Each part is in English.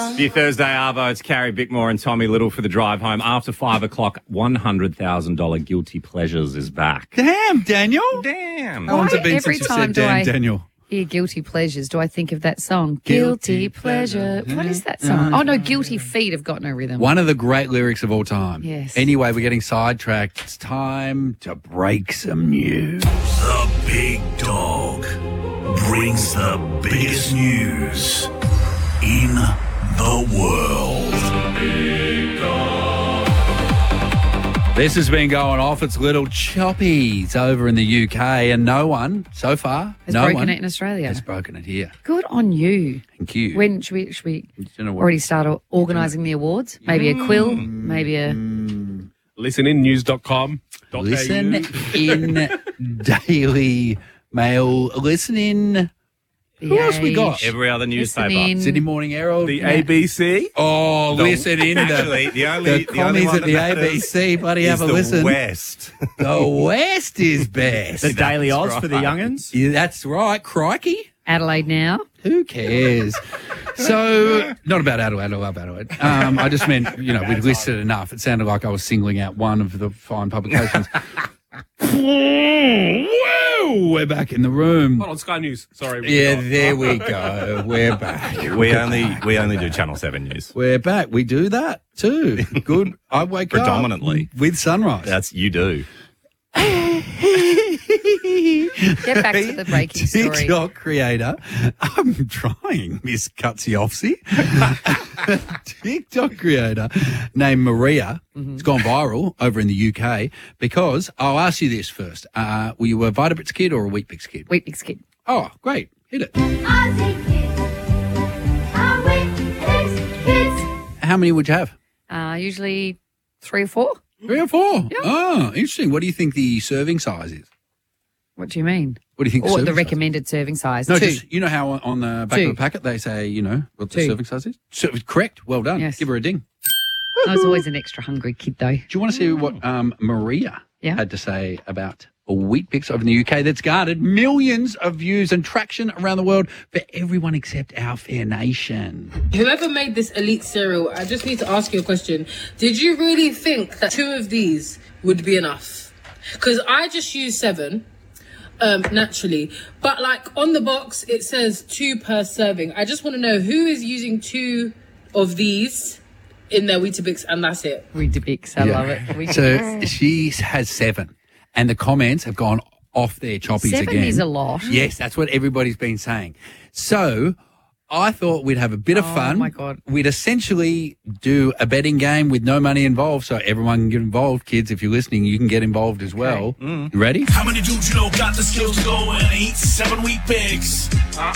Your Thursday Arvo, it's Carrie Bickmore and Tommy Little for the drive home. After 5 o'clock, $100,000 Guilty Pleasures is back. Damn, Daniel. Damn. How long's it been Every since you time said do I- damn, Daniel? Hear Guilty Pleasures. Do I think of that song? Guilty Pleasure. What is that song? Oh, no, Guilty Feet have got no rhythm. One of the great lyrics of all time. Yes. Anyway, we're getting sidetracked. It's time to break some news. The big dog brings the biggest news in the world. This has been going off. It's Little Choppies over in the UK, and no one, so far, Has no broken one it in Australia. has broken it here. Good on you. Thank you. When should we Don't know what- already start organising the awards? Maybe a quill, maybe a... Listeninnews.com. Listen in Daily Mail. Listen in. The Who else we got? Age. Every other newspaper. Listen in. Sydney Morning Herald. The ABC. Oh, listen in. Actually, the only commies one at the that matters ABC, buddy, is have a the listen. West. The West is best. The Daily Oz That's for the right. young'uns. Yeah, that's right. Crikey. Adelaide Now. Who cares? So, not about Adelaide. I love Adelaide. I just meant, we'd listed enough. It sounded like I was singling out one of the fine publications. Whoa, we're back in the room. Hold on, Sky News. Sorry. Yeah, there we go. We're back. We only do Channel 7 news. We're back. We do that too. Good. I wake Predominantly. up with sunrise. That's you do. Get back to the breaking story. TikTok creator. I'm trying, Miss Cutsiofsy. TikTok creator named Maria. It's gone viral over in the UK because I'll ask you this first. Were you a Vitabix kid or a Weet-Bix kid? Weet-Bix kid. Oh, great. Hit it. Aussie kids, our Weet-Bix kids. How many would you have? Usually 3 or 4. 3 or 4? Oh, interesting. What do you think the serving size is? What do you mean? What do you think Or serving the size is? recommended serving size? No, 2. just, you know how on the back 2. of the packet they say, what the 2. serving size is? So, correct. Well done. Yes. Give her a ding. I was always an extra hungry kid, though. Do you want to see what Maria had to say about a Weet-Bix over in the UK that's garnered millions of views and traction around the world for everyone except our fair nation? Whoever made this elite cereal, I just need to ask you a question. Did you really think that 2 of these would be enough? Because I just use 7, naturally. But on the box, it says 2 per serving. I just want to know who is using 2 of these in their Weetabix and that's it. Weetabix, I love it. Weetabix. So she has 7, and the comments have gone off their choppies 7 again. is a lot. Yes, that's what everybody's been saying. So I thought we'd have a bit of fun. Oh, my God. We'd essentially do a betting game with no money involved, so everyone can get involved. Kids, if you're listening, you can get involved as well. You ready? How many dudes you know got the skills to go and eat 7 Weet-Bix?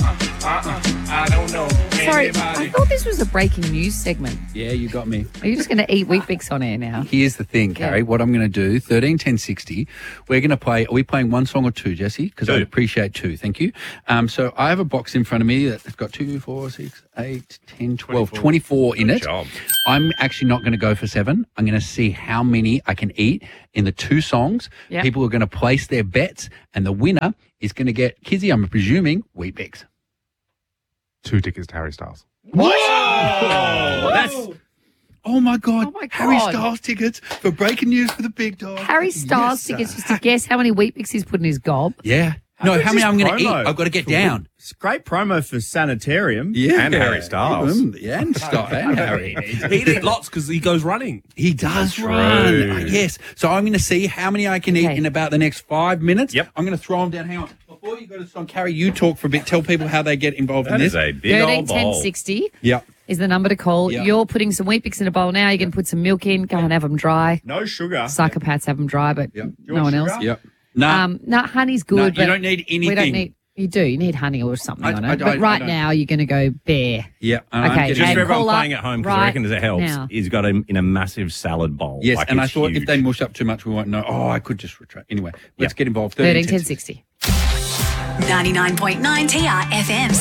I don't know. Sorry, I thought this was a breaking news segment. Yeah, you got me. Are you just going to eat Weet-Bix on air now? Here's the thing, Carrie. Yeah. What I'm going to do, 13, 10, 60, we're going to play, are we playing one song or 2, Jesse? Because I'd appreciate 2. Thank you. So I have a box in front of me that's got 2, 4, 6, 8, 10, 12, 24 in it. job. I'm actually not going to go for 7. I'm going to see how many I can eat in the 2 songs. Yep. People are going to place their bets, and the winner is going to get, Kizzy, I'm presuming, Weet-Bix. 2 tickets to Harry Styles. That's Oh my God. Oh my Harry God. Styles tickets for breaking news for the big dog. Harry Styles tickets just to guess how many Weet-Bix he's put in his gob. Yeah. No, how many I'm going to eat? promo I've got to get down. It's great promo for Sanitarium. Yeah. And Harry Styles. Yeah, and Harry. He'd eat lots because he goes running. He does run. Yes. So I'm going to see how many I can eat Okay. in about the next 5 minutes. Yep. I'm going to throw them down. Hang on. Before you go to the song, Carrie, you talk for a bit. Tell people how they get involved in That this. is a big 13 old 10 bowl. 60 Yep. is the number to call. Yeah. You're putting some Weet-Bix in a bowl now. You're going to put some milk in. Go and have them dry. No sugar. Psychopaths have them dry, but Yep. no one else. Yep. No. No, honey's good. No, you but don't need We don't anything. need. You do. You need honey or something I on don't- it. But I right don't. now, you're going to go bare. Yep. Okay, Just and for everyone call up playing at home, because I right reckon it helps, now. he's got him in a massive salad bowl. Yes, Like, and I it's thought if huge. they mush up too much, we won't know. Oh, I could just retract. Anyway, let's Yep. get involved. 13 10 60. 99.9 TRFM